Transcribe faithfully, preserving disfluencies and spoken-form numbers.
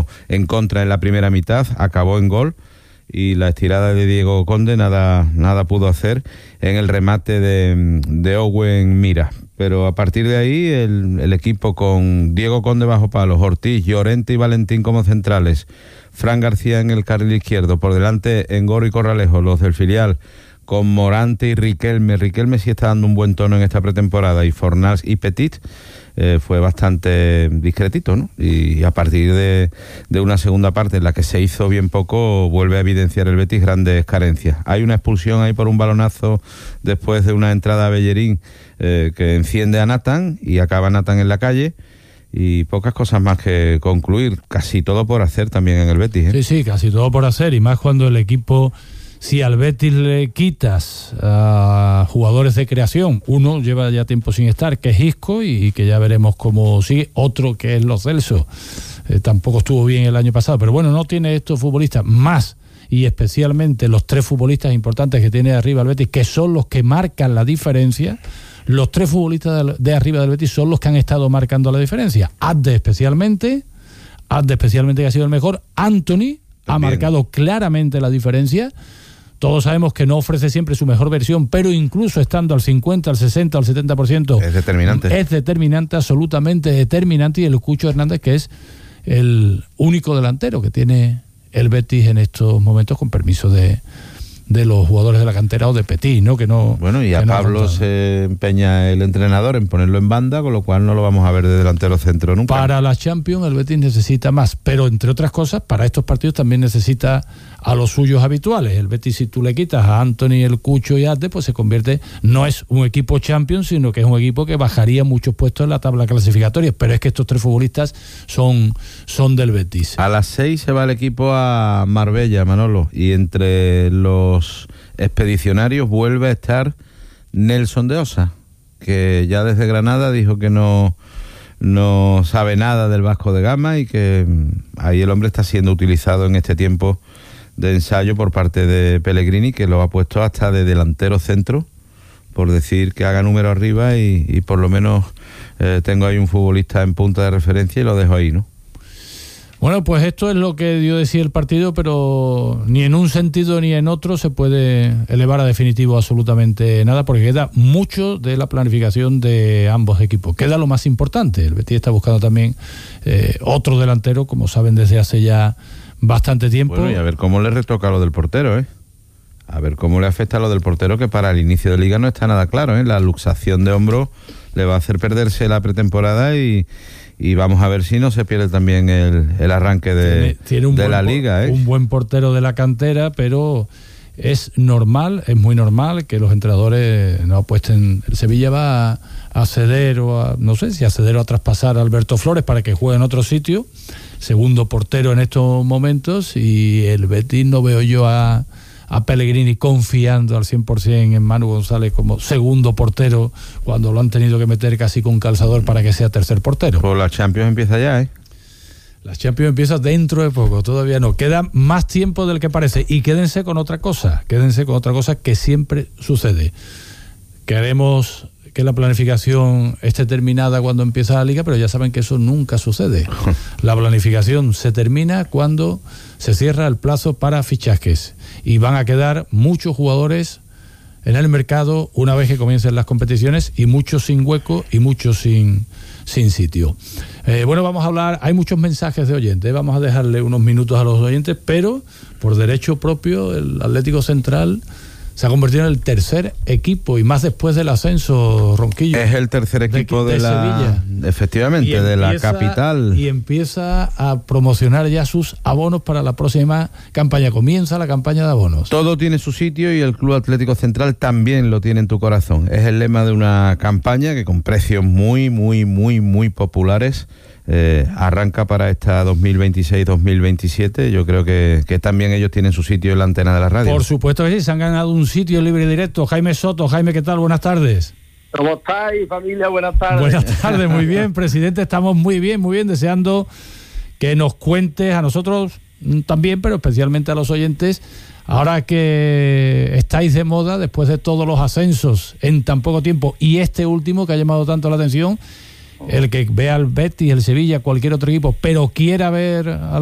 jugó en contra en la primera mitad, acabó en gol, y la estirada de Diego Conde nada, nada pudo hacer en el remate de, de Owen Mira. Pero a partir de ahí el, el equipo con Diego Conde bajo palos, Ortiz, Llorente y Valentín como centrales, Fran García en el carril izquierdo, por delante Engoro y Corralejo, los del filial, con Morante y Riquelme. Riquelme sí está dando un buen tono en esta pretemporada, y Fornals y Petit, eh, fue bastante discretito, ¿no? Y a partir de, de una segunda parte en la que se hizo bien poco, vuelve a evidenciar el Betis grandes carencias. Hay una expulsión ahí por un balonazo después de una entrada a Bellerín, eh, que enciende a Nathan, y acaba Nathan en la calle. Y pocas cosas más que concluir, casi todo por hacer también en el Betis, ¿eh? Sí, sí, casi todo por hacer, y más cuando el equipo... Si al Betis le quitas a jugadores de creación, uno lleva ya tiempo sin estar, que es Isco, y que ya veremos cómo sigue, otro que es Lo Celso, eh, tampoco estuvo bien el año pasado, pero bueno, no tiene estos futbolistas más, y especialmente los tres futbolistas importantes que tiene arriba el Betis, que son los que marcan la diferencia. Los tres futbolistas de arriba del Betis son los que han estado marcando la diferencia. Adde especialmente, Adde especialmente que ha sido el mejor, Anthony ha marcado claramente la diferencia. Todos sabemos que no ofrece siempre su mejor versión, pero incluso estando al cincuenta, al sesenta, al setenta por ciento... Es determinante. Es determinante, absolutamente determinante, y el Cucho Hernández, que es el único delantero que tiene el Betis en estos momentos, con permiso de, de los jugadores de la cantera o de Petit, ¿no? Que no bueno, y a Pablo no se empeña el entrenador en ponerlo en banda, con lo cual no lo vamos a ver de delantero centro nunca. Para la Champions el Betis necesita más, pero entre otras cosas, para estos partidos también necesita a los suyos habituales. El Betis, si tú le quitas a Anthony, el Cucho y Adde, pues se convierte, no es un equipo Champions, sino que es un equipo que bajaría muchos puestos en la tabla clasificatoria, pero es que estos tres futbolistas son, son del Betis. A las seis se va el equipo a Marbella, Manolo, y entre los expedicionarios vuelve a estar Nelson de Osa, que ya desde Granada dijo que no, no sabe nada del Vasco de Gama, y que ahí el hombre está siendo utilizado en este tiempo de ensayo por parte de Pellegrini, que lo ha puesto hasta de delantero centro, por decir que haga número arriba, y, y por lo menos eh, tengo ahí un futbolista en punta de referencia y lo dejo ahí, ¿no? Bueno, pues esto es lo que dio de sí el partido, pero ni en un sentido ni en otro se puede elevar a definitivo absolutamente nada, porque queda mucho de la planificación de ambos equipos. Queda lo más importante. El Betis está buscando también eh, otro delantero, como saben, desde hace ya bastante tiempo. Bueno, y a ver cómo le retoca lo del portero, ¿eh? A ver cómo le afecta lo del portero, que para el inicio de liga no está nada claro, ¿eh? La luxación de hombro le va a hacer perderse la pretemporada, y, y vamos a ver si no se pierde también el, el arranque de, tiene, tiene un de buen, la liga, ¿eh? Un buen portero de la cantera, pero es normal, es muy normal que los entrenadores no apuesten. El Sevilla va a, a ceder o a, no sé si a ceder o a traspasar a Alberto Flores para que juegue en otro sitio, segundo portero en estos momentos, y el Betis no veo yo a, a Pellegrini confiando al cien por ciento en Manu González como segundo portero, cuando lo han tenido que meter casi con calzador para que sea tercer portero. Pues la Champions empieza ya, ¿eh? La Champions empieza dentro de poco, todavía no. Queda más tiempo del que parece. Y quédense con otra cosa, quédense con otra cosa que siempre sucede. Queremos que la planificación esté terminada cuando empieza la liga, pero ya saben que eso nunca sucede. La planificación se termina cuando se cierra el plazo para fichajes, y van a quedar muchos jugadores en el mercado una vez que comiencen las competiciones, y muchos sin hueco y muchos sin, sin sitio. Eh, bueno, vamos a hablar, hay muchos mensajes de oyentes, vamos a dejarle unos minutos a los oyentes, pero por derecho propio el Atlético Central se ha convertido en el tercer equipo, y más después del ascenso, Ronquillo. Es el tercer equipo de, de, de la Sevilla. Efectivamente, empieza, de la capital. Y empieza a promocionar ya sus abonos para la próxima campaña. Comienza la campaña de abonos. Todo tiene su sitio, y el Club Atlético Central también lo tiene en tu corazón. Es el lema de una campaña que, con precios muy, muy, muy, muy populares, Eh, arranca para esta dos mil veintiséis dos mil veintisiete. Yo creo que, que también ellos tienen su sitio en la antena de la radio. Por supuesto que sí, se han ganado un sitio libre y directo. Jaime Soto. Jaime, ¿qué tal? Buenas tardes. ¿Cómo estáis, familia? Buenas tardes. Buenas tardes, muy bien, presidente. Estamos muy bien, muy bien, deseando que nos cuentes a nosotros también, pero especialmente a los oyentes, ahora que estáis de moda después de todos los ascensos en tan poco tiempo, y este último que ha llamado tanto la atención. El que vea al Betis, el Sevilla, cualquier otro equipo, pero quiera ver a